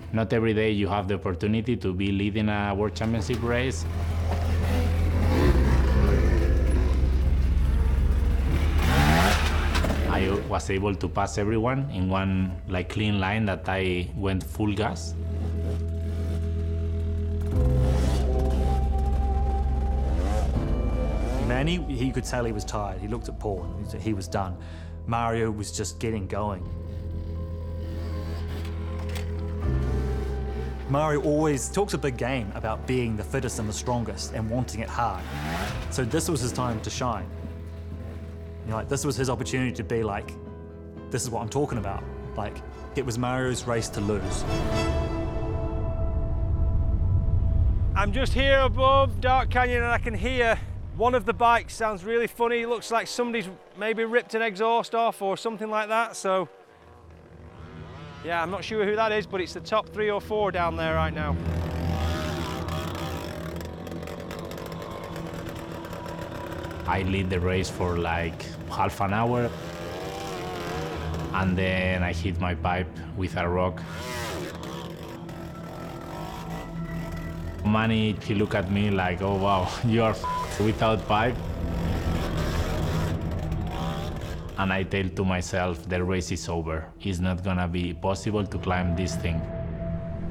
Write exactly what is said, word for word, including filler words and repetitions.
Not every day you have the opportunity to be leading a World Championship race. I was able to pass everyone in one like clean line that I went full gas. Manny, he could tell he was tired. He looked at Paul and he said he was done. Mario was just getting going. Mario always talks a big game about being the fittest and the strongest and wanting it hard. So this was his time to shine. You know, like, this was his opportunity to be like, this is what I'm talking about. Like, it was Mario's race to lose. I'm just here above Dark Canyon and I can hear one of the bikes sounds really funny. It looks like somebody's maybe ripped an exhaust off or something like that. So, yeah, I'm not sure who that is, but it's the top three or four down there right now. I lead the race for like half an hour, and then I hit my pipe with a rock. Manny, he looked at me like, oh wow, you are f***ed without pipe. And I tell to myself, the race is over. It's not gonna be possible to climb this thing.